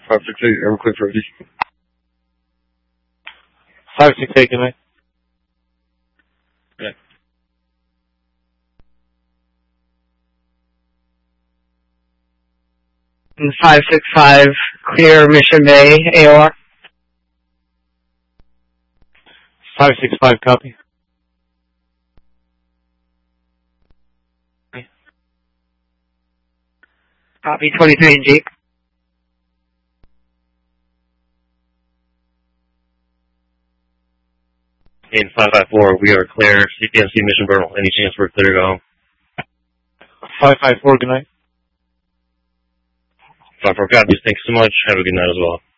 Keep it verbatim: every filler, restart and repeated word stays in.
five six eight, I'm clear for ready. five six eight, good night. Good night. five six five, clear Mission Bay, A O R. five six five, copy. Copy twenty-three in Jeep. In five five four, we are clear. C P M C Mission Burnell. Any chance we're clear to go home? five five four, good night. five four copies. Thanks so much. Have a good night as well.